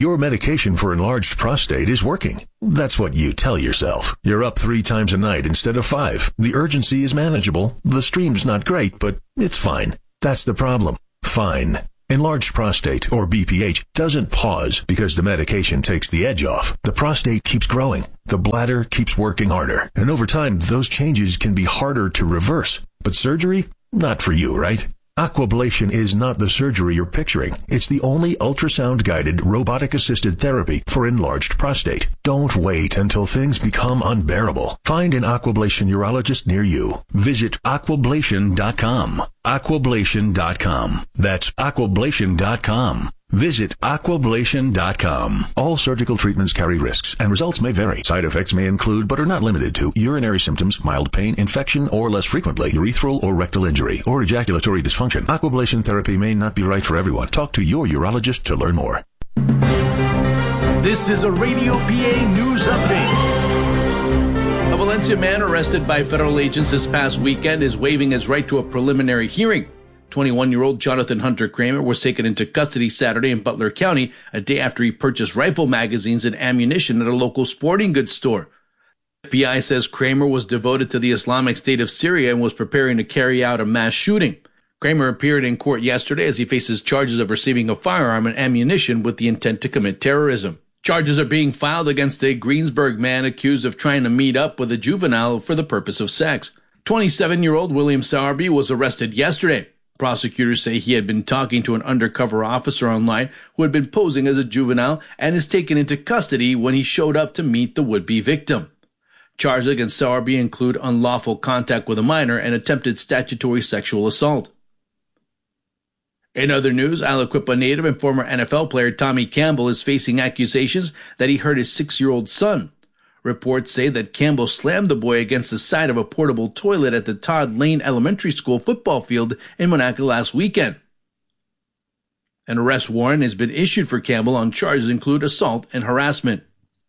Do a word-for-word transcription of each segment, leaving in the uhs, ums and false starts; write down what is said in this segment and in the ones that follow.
Your medication for enlarged prostate is working. That's what you tell yourself. You're up three times a night instead of five. The urgency is manageable. The stream's not great, but it's fine. That's the problem. Fine. Enlarged prostate, or B P H, doesn't pause because the medication takes the edge off. The prostate keeps growing. The bladder keeps working harder. And over time, those changes can be harder to reverse. But surgery? Not for you, right? Aquablation is not the surgery you're picturing. It's the only ultrasound-guided, robotic-assisted therapy for enlarged prostate. Don't wait until things become unbearable. Find an Aquablation urologist near you. Visit aquablation dot com. aquablation dot com. That's aquablation dot com. Visit aquablation dot com. All surgical treatments carry risks, and results may vary. Side effects may include, but are not limited to, urinary symptoms, mild pain, infection, or less frequently, urethral or rectal injury, or ejaculatory dysfunction. Aquablation therapy may not be right for everyone. Talk to your urologist to learn more. This is a Radio P A News Update. A Valencia man arrested by federal agents this past weekend is waiving his right to a preliminary hearing. twenty-one-year-old Jonathan Hunter Kramer was taken into custody Saturday in Butler County, a day after he purchased rifle magazines and ammunition at a local sporting goods store. The F B I says Kramer was devoted to the Islamic State of Syria and was preparing to carry out a mass shooting. Kramer appeared in court yesterday as he faces charges of receiving a firearm and ammunition with the intent to commit terrorism. Charges are being filed against a Greensburg man accused of trying to meet up with a juvenile for the purpose of sex. twenty-seven-year-old William Sowerby was arrested yesterday. Prosecutors say he had been talking to an undercover officer online who had been posing as a juvenile and is taken into custody when he showed up to meet the would-be victim. Charges against Sowerby include unlawful contact with a minor and attempted statutory sexual assault. In other news, Aliquippa native and former N F L player Tommy Campbell is facing accusations that he hurt his six-year-old son. Reports say that Campbell slammed the boy against the side of a portable toilet at the Todd Lane Elementary School football field in Monaca last weekend. An arrest warrant has been issued for Campbell on charges include assault and harassment.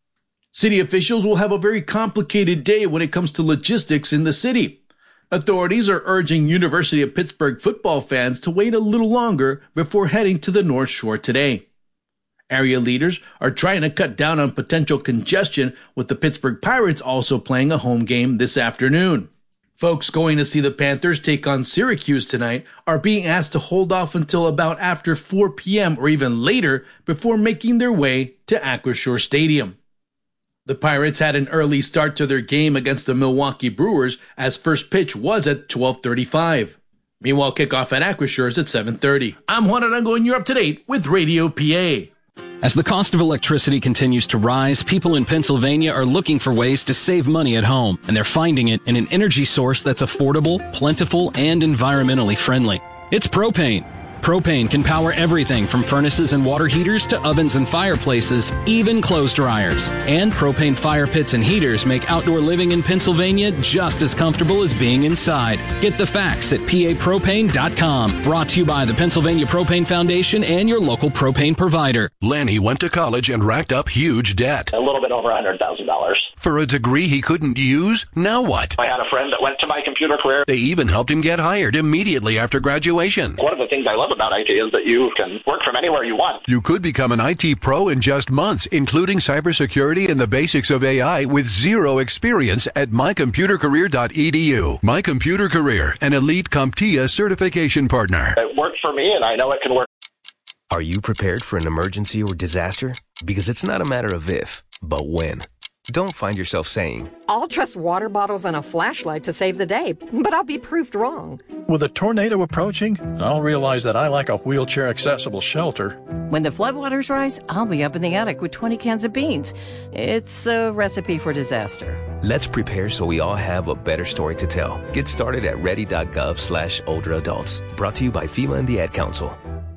City officials will have a very complicated day when it comes to logistics in the city. Authorities are urging University of Pittsburgh football fans to wait a little longer before heading to the North Shore today. Area leaders are trying to cut down on potential congestion, with the Pittsburgh Pirates also playing a home game this afternoon. Folks going to see the Panthers take on Syracuse tonight are being asked to hold off until about after four p.m. or even later before making their way to Acrisure Stadium. The Pirates had an early start to their game against the Milwaukee Brewers, as first pitch was at twelve thirty-five. Meanwhile, kickoff at Acrisure is at seven thirty. I'm Juan Arango, and you're up to date with Radio P A. As the cost of electricity continues to rise, people in Pennsylvania are looking for ways to save money at home, and they're finding it in an energy source that's affordable, plentiful, and environmentally friendly. It's propane. Propane can power everything from furnaces and water heaters to ovens and fireplaces, even clothes dryers. And propane fire pits and heaters make outdoor living in Pennsylvania just as comfortable as being inside. Get the facts at P A propane dot com. Brought to you by the Pennsylvania Propane Foundation and your local propane provider. Lanny went to college and racked up huge debt. A little bit over one hundred thousand dollars. For a degree he couldn't use? Now what? I had a friend that went to my computer career. They even helped him get hired immediately after graduation. One of the things I love about I T is that you can work from anywhere you want. You could become an I T pro in just months, including cybersecurity and the basics of A I with zero experience at my computer career dot e d u. My Computer Career, an elite CompTIA certification partner. It worked for me, and I know it can work. Are you prepared for an emergency or disaster? Because it's not a matter of if, but when. Don't find yourself saying, I'll trust water bottles and a flashlight to save the day, but I'll be proved wrong. With a tornado approaching, I'll realize that I like a wheelchair-accessible shelter. When the floodwaters rise, I'll be up in the attic with twenty cans of beans. It's a recipe for disaster. Let's prepare so we all have a better story to tell. Get started at ready.gov slash older adults. Brought to you by FEMA and the Ad Council.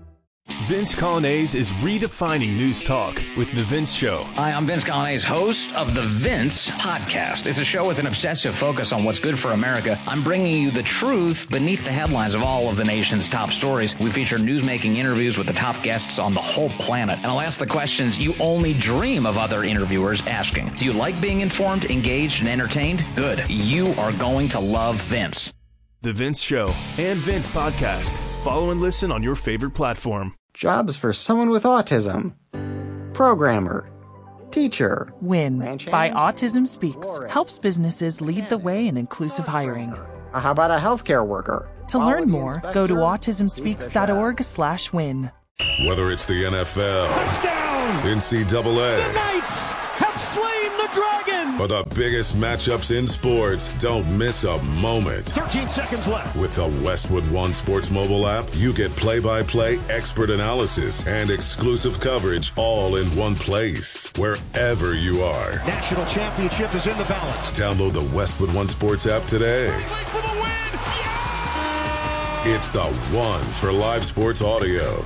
Vince Colonnese is redefining news talk with The Vince Show. Hi, I'm Vince Colonnese, host of The Vince Podcast. It's a show with an obsessive focus on what's good for America. I'm bringing you the truth beneath the headlines of all of the nation's top stories. We feature newsmaking interviews with the top guests on the whole planet. And I'll ask the questions you only dream of other interviewers asking. Do you like being informed, engaged, and entertained? Good. You are going to love Vince. The Vince Show and Vince Podcast. Follow and listen on your favorite platform. Jobs for someone with autism. programmer, teacher. WIN by Autism Speaks helps businesses lead the way in inclusive hiring. How about a healthcare worker? To learn more, go to autism speaks dot org slash win. Whether it's the N F L, touchdown, N C double A, the Knights have slain the dragon, or the biggest matchups in sports, don't miss a moment. thirteen seconds left. With the Westwood One Sports mobile app, you get play-by-play, expert analysis, and exclusive coverage all in one place, wherever you are. National championship is in the balance. Download the Westwood One Sports app today. For the win. Yeah! It's the one for live sports audio.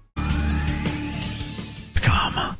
Come.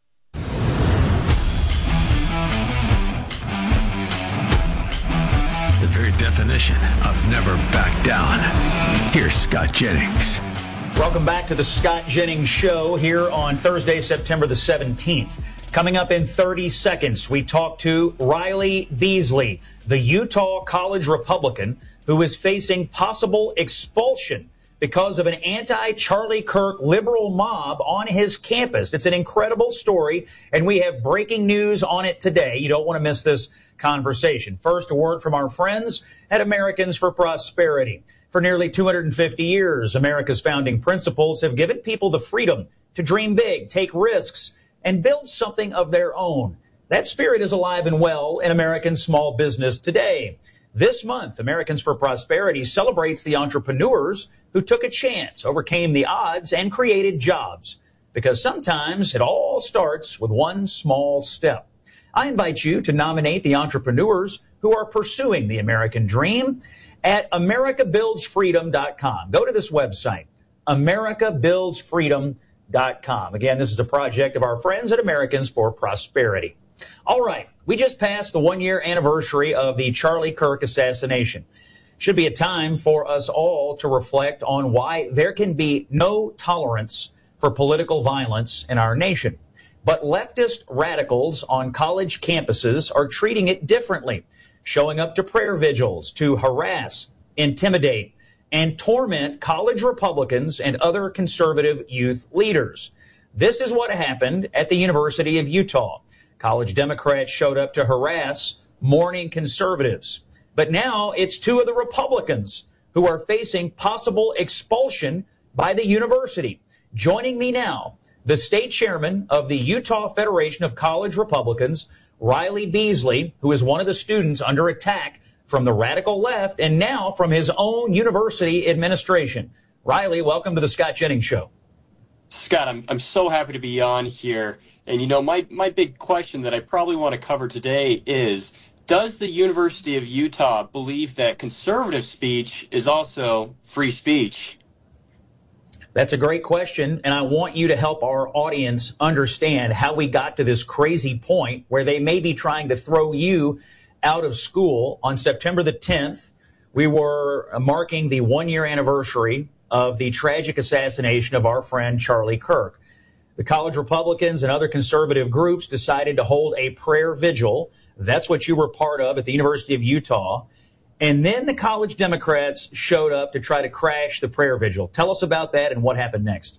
The very definition of never back down. Here's Scott Jennings. Welcome back to the Scott Jennings Show here on Thursday, September the seventeenth. Coming up in thirty seconds, we talk to Riley Beasley, the Utah College Republican who is facing possible expulsion because of an anti-Charlie Kirk liberal mob on his campus. It's an incredible story, and we have breaking news on it today. You don't want to miss this conversation. First, a word from our friends at Americans for Prosperity. For nearly two hundred fifty years, America's founding principles have given people the freedom to dream big, take risks, and build something of their own. That spirit is alive and well in American small business today. This month, Americans for Prosperity celebrates the entrepreneurs who took a chance, overcame the odds, and created jobs. Because sometimes it all starts with one small step. I invite you to nominate the entrepreneurs who are pursuing the American dream at america builds freedom dot com. Go to this website, america builds freedom dot com. Again, this is a project of our friends at Americans for Prosperity. All right, we just passed the one-year anniversary of the Charlie Kirk assassination. Should be a time for us all to reflect on why there can be no tolerance for political violence in our nation. But leftist radicals on college campuses are treating it differently, showing up to prayer vigils to harass, intimidate, and torment college Republicans and other conservative youth leaders. This is what happened at the University of Utah. College Democrats showed up to harass mourning conservatives. But now it's two of the Republicans who are facing possible expulsion by the university. Joining me now, the state chairman of the Utah Federation of College Republicans, Riley Beasley, who is one of the students under attack from the radical left and now from his own university administration. Riley, welcome to the Scott Jennings Show. Scott, I'm I'm so happy to be on here. And, you know, my, my big question that I probably want to cover today is, does the University of Utah believe that conservative speech is also free speech? That's a great question, and I want you to help our audience understand how we got to this crazy point where they may be trying to throw you out of school. On September the tenth, we were marking the one-year anniversary of the tragic assassination of our friend Charlie Kirk. The college Republicans and other conservative groups decided to hold a prayer vigil. That's what you were part of at the University of Utah. And then the college Democrats showed up to try to crash the prayer vigil. Tell us about that and what happened next.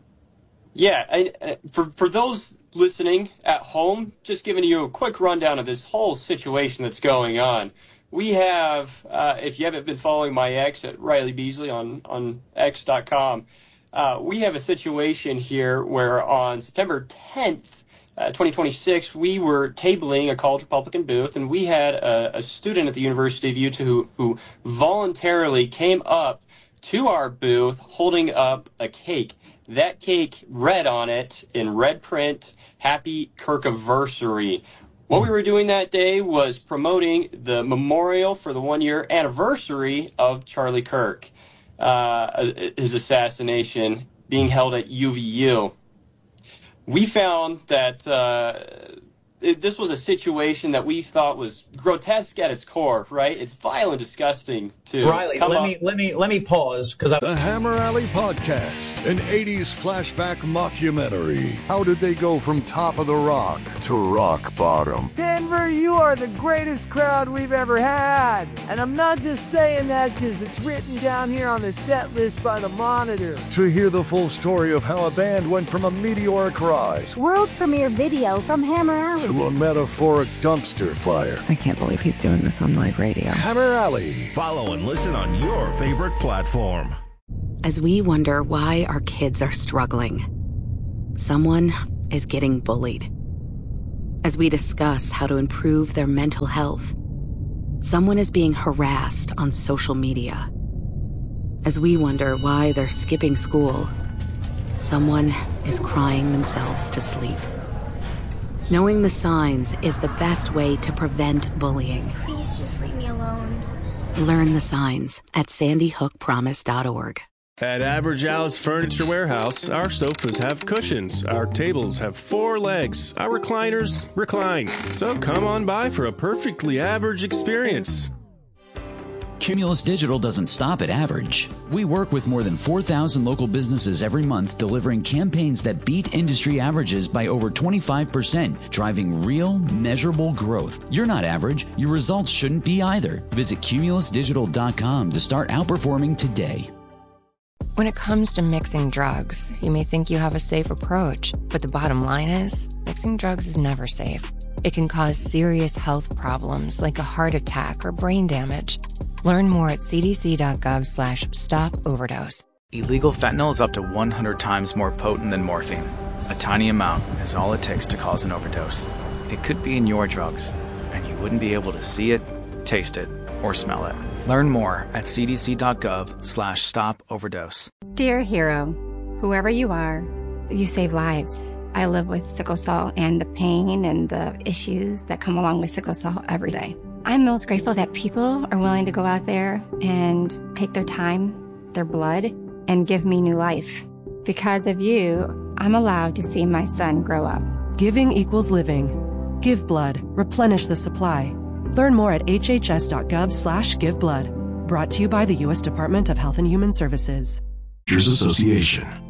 Yeah, I, for, for those listening at home, just giving you a quick rundown of this whole situation that's going on. We have, uh, if you haven't been following my ex at Riley Beasley on, on x dot com, Uh, we have a situation here where on September tenth, uh, twenty twenty-six, we were tabling a college Republican booth, and we had a, a student at the University of Utah who, who voluntarily came up to our booth holding up a cake. That cake read on it in red print, Happy Kirkiversary. What we were doing that day was promoting the memorial for the one-year anniversary of Charlie Kirk. Uh, his assassination being held at U V U. We found that uh, it, this was a situation that we thought was grotesque at its core, right? It's vile and disgusting to Riley, come let up. me let me let me pause because the Hammer Alley Podcast, an eighties flashback mockumentary. How did they go from top of the rock to rock bottom? Did Denver, you are the greatest crowd we've ever had. And I'm not just saying that because it's written down here on the set list by the Monitor. To hear the full story of how a band went from a meteoric rise, world premiere video from Hammer Alley, to a metaphoric dumpster fire. I can't believe he's doing this on live radio. Hammer Alley. Follow and listen on your favorite platform. As we wonder why our kids are struggling, someone is getting bullied. As we discuss how to improve their mental health, someone is being harassed on social media. As we wonder why they're skipping school, someone is crying themselves to sleep. Knowing the signs is the best way to prevent bullying. Please just leave me alone. Learn the signs at sandy hook promise dot org. At Average Al's Furniture Warehouse, our sofas have cushions, our tables have four legs, our recliners recline. So come on by for a perfectly average experience. Cumulus Digital doesn't stop at average. We work with more than four thousand local businesses every month, delivering campaigns that beat industry averages by over twenty-five percent, driving real, measurable growth. You're not average. Your results shouldn't be either. Visit cumulus digital dot com to start outperforming today. When it comes to mixing drugs, you may think you have a safe approach, but the bottom line is, mixing drugs is never safe. It can cause serious health problems like a heart attack or brain damage. Learn more at c d c dot gov slash stop overdose. Illegal fentanyl is up to one hundred times more potent than morphine. A tiny amount is all it takes to cause an overdose. It could be in your drugs, and you wouldn't be able to see it, taste it, or smell it. Learn more at c d c dot gov slash stop overdose. Dear hero, whoever you are, you save lives. I live with sickle cell and the pain and the issues that come along with sickle cell every day. I'm most grateful that people are willing to go out there and take their time, their blood, and give me new life. Because of you, I'm allowed to see my son grow up. Giving equals living. Give blood. Replenish the supply. Learn more at h h s dot gov slash give blood. Brought to you by the U S Department of Health and Human Services. Association.